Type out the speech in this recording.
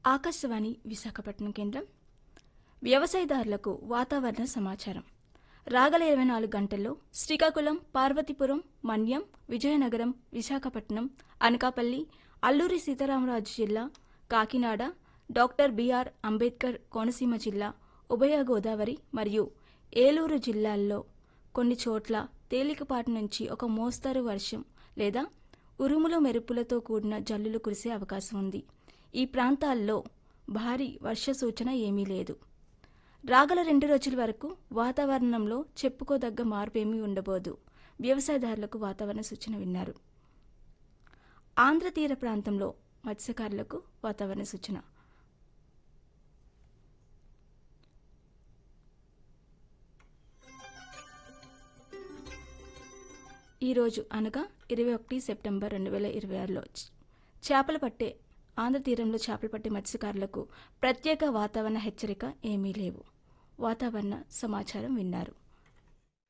ఆకాశవాణి విశాఖపట్నం కేంద్రం వ్యవసాయదారులకు వాతావరణ సమాచారం. రాగల 24 గంటల్లో శ్రీకాకుళం, పార్వతీపురం, మన్యం, విజయనగరం, విశాఖపట్నం, అనకాపల్లి, అల్లూరి సీతారామరాజు జిల్లా, కాకినాడ, డాక్టర్ బిఆర్ అంబేద్కర్ కోనసీమ జిల్లా, ఉభయ గోదావరి మరియు ఏలూరు జిల్లాల్లో కొన్ని చోట్ల తేలికపాటి నుంచి ఒక మోస్తరు వర్షం లేదా ఉరుములు మెరుపులతో కూడిన జల్లులు కురిసే అవకాశం ఉంది. ఈ ప్రాంతాల్లో భారీ వర్ష సూచన ఏమీ లేదు. రాగల 2 రోజుల వరకు వాతావరణంలో చెప్పుకోదగ్గ మార్పు ఏమీ ఉండబోదు. వ్యవసాయదారులకు వాతావరణ సూచన విన్నారు. ఆంధ్ర తీర ప్రాంతంలో మత్స్యకారులకు వాతావరణ సూచన. ఈరోజు అనగా 21 సెప్టెంబర్ 2026లో చేపలు పట్టే ఆంధ్ర తీరంలో చేపలు పట్టే మత్స్యకారులకు ప్రత్యేక వాతావరణ హెచ్చరిక ఏమీ లేవు. వాతావరణ సమాచారం విన్నారు.